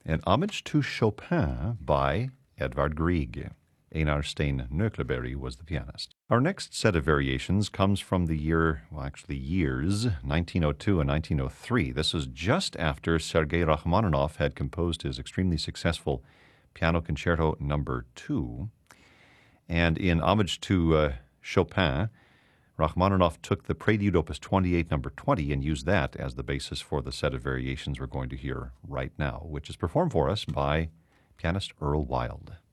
An homage to Chopin by Edvard Grieg. Einar Stein Nøkleberry was the pianist. Our next set of variations comes from the years 1902 and 1903. This was just after Sergei Rachmaninoff had composed his extremely successful Piano Concerto No. 2. And in homage to Chopin, Rachmaninoff took the Prelude Opus 28 No. 20 and used that as the basis for the set of variations we're going to hear right now, which is performed for us by pianist Earl Wild.